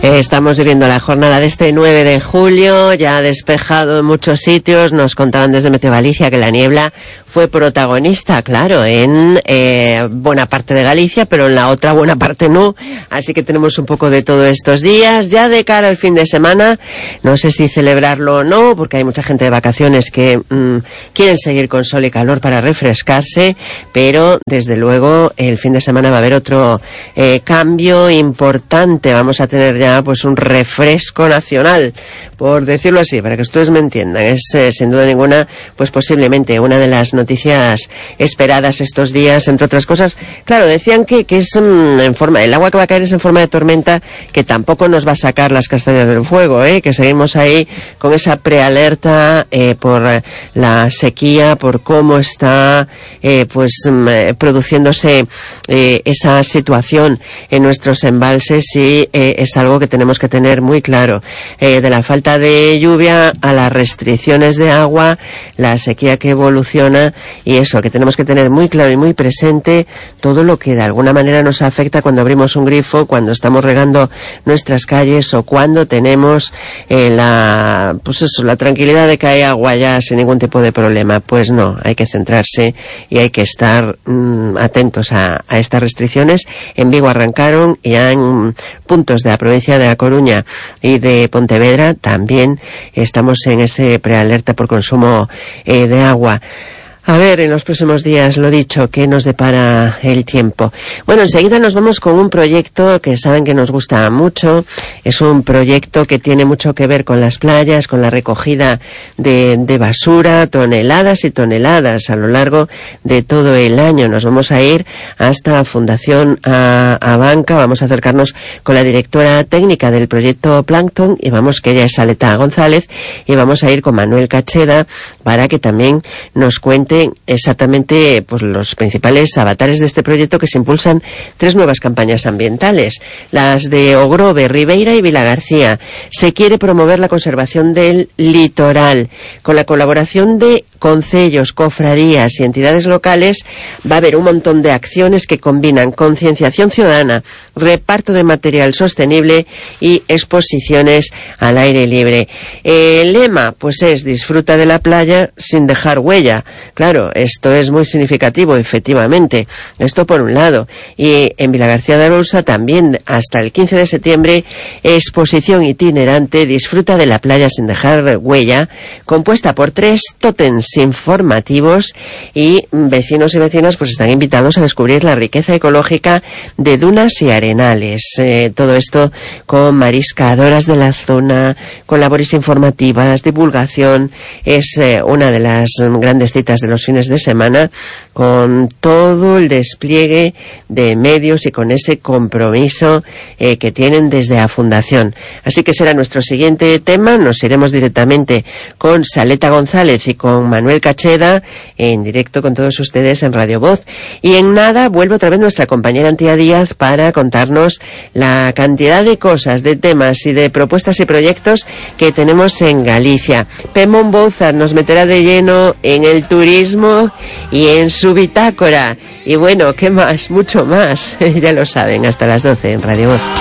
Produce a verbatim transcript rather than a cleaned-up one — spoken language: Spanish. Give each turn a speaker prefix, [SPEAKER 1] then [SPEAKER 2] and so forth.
[SPEAKER 1] Eh, estamos viviendo la jornada de este nueve de julio, ya despejado en muchos sitios. Nos contaban desde Meteo Galicia que la niebla fue protagonista, claro, en eh, buena parte de Galicia, pero en la otra buena parte no. Así que tenemos un poco de todo estos días. Ya de cara al fin de semana, no sé si celebrarlo o no, porque hay mucha gente de vacaciones que mmm, quieren seguir con sol y calor para refrescarse, pero desde luego el fin de semana va a haber otro eh, cambio importante. Vamos a tener ya pues un refresco nacional, por decirlo así, para que ustedes me entiendan. Es eh, sin duda ninguna, pues posiblemente una de las noticias esperadas estos días, entre otras cosas. Claro, decían que, que es mm, en forma, el agua que va a caer es en forma de tormenta, que tampoco nos va a sacar las castañas del fuego, ¿eh? Que seguimos ahí con esa prealerta eh, por la sequía, por cómo está eh, pues mm, produciéndose eh, esa situación en nuestros embalses, y eh, es algo que tenemos que tener muy claro. Eh, de la falta de lluvia a las restricciones de agua, la sequía que evoluciona, y eso, que tenemos que tener muy claro y muy presente todo lo que de alguna manera nos afecta cuando abrimos un grifo, cuando estamos regando nuestras calles, o cuando tenemos eh, la, pues eso, la tranquilidad de que hay agua ya sin ningún tipo de problema. Pues no, hay que centrarse y hay que estar mmm, atentos a, a estas restricciones. En Vigo arrancaron, y ya en puntos de la provincia de A Coruña y de Pontevedra también estamos en ese prealerta por consumo eh, de agua. A ver, en los próximos días, lo dicho, ¿qué nos depara el tiempo? Bueno, enseguida nos vamos con un proyecto que saben que nos gusta mucho. Es un proyecto que tiene mucho que ver con las playas, con la recogida de, de basura, toneladas y toneladas a lo largo de todo el año. Nos vamos a ir hasta Fundación Abanca, vamos a acercarnos con la directora técnica del proyecto Plankton, y vamos, que ella es Saleta González, y vamos a ir con Manuel Cacheda para que también nos cuente exactamente pues los principales avatares de este proyecto, que se impulsan tres nuevas campañas ambientales, las de Ogrove, Ribeira y Vilagarcía. Se quiere promover la conservación del litoral con la colaboración de concellos, cofradías y entidades locales. Va a haber un montón de acciones que combinan concienciación ciudadana, reparto de material sostenible y exposiciones al aire libre. El lema pues es: disfruta de la playa sin dejar huella. Claro, esto es muy significativo, efectivamente. Esto por un lado. Y en Vilagarcía de Arousa también, hasta el quince de septiembre, exposición itinerante Disfruta de la playa sin dejar huella, compuesta por tres tótems informativos, y vecinos y vecinas pues están invitados a descubrir la riqueza ecológica de dunas y arenales. Eh, todo esto con mariscadoras de la zona, con labores informativas, divulgación. Es eh, una de las grandes citas de los fines de semana, con todo el despliegue de medios y con ese compromiso eh, que tienen desde la Fundación. Así que será nuestro siguiente tema. Nos iremos directamente con Saleta González y con Manuel Cacheda en directo con todos ustedes en Radio Voz. Y en nada vuelve otra vez nuestra compañera Antía Díaz para contarnos la cantidad de cosas, de temas y de propuestas y proyectos que tenemos en Galicia. Pemón Bouzar nos meterá de lleno en el turismo y en su bitácora. Y bueno, ¿qué más? Mucho más. Ya lo saben, hasta las doce en Radio Voz.